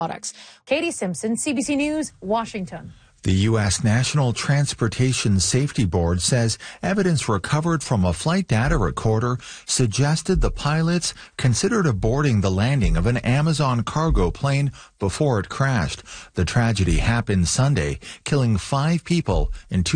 products. Katie Simpson, CBC News, Washington. The U.S. National Transportation Safety Board says evidence recovered from a flight data recorder suggested the pilots considered aborting the landing of an Amazon cargo plane before it crashed. The tragedy happened Sunday, killing 5 people in two